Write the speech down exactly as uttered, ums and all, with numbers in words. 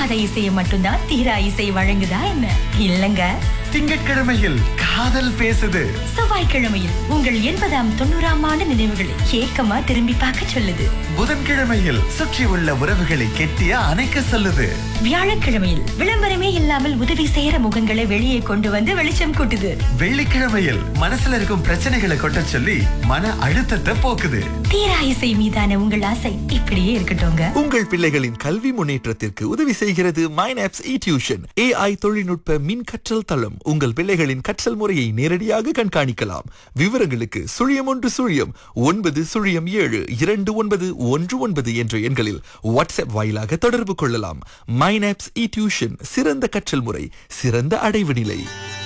தீராத இசையை மட்டும்தான் தீரா இசை வழங்குதா என்ன? இல்லங்க. திங்கட்கிழமையில் காதல் பேசுது. செவ்வாய்க்கிழமையில் உங்கள் எண்பதாம் தொண்ணூறாம் ஆண்டு நினைவுகளை ஏக்கமா திரும்பி பார்க்க சொல்லுது. புதன்கிழமையில் சுற்றி உள்ள உறவுகளை கெட்டியா அணைக்க சொல்லுது. வியாழக்கிழமையில் விளம்பரமே இல்லாமல் உதவி செய்யற முகங்களை வெளியே கொண்டு வந்து வெளிச்சம் கூட்டுது. வெள்ளிக்கிழமையில் மனசுல இருக்கும் பிரச்சனைகளை கொட்ட சொல்லி மன அழுத்தத்தை போக்குது. தீரா இசை மீதான உங்கள் ஆசை இப்படியே இருக்கட்டும்ங்க. உங்கள் பிள்ளைகளின் கல்வி முன்னேற்றத்திற்கு உதவி செய்கிறது மைனாப்ஸ் இ டியூஷன். ஏஐ தொழில்நுட்ப மின் கற்றல் தளம். உங்கள் பிள்ளைகளின் கற்றல் முறையை நேரடியாக கண்காணிக்கலாம். விவரங்களுக்கு சுழியம் ஒன்று சுழியம் ஒன்பது சுழியம் ஏழு இரண்டு ஒன்பது ஒன்று ஒன்பது என்ற எண்களில் வாட்ஸ்அப் வாயிலாக தொடர்பு கொள்ளலாம். மைனாப்ஸ் இ டியூஷன், சிறந்த கற்றல் முறை, சிறந்த அடைவு நிலை.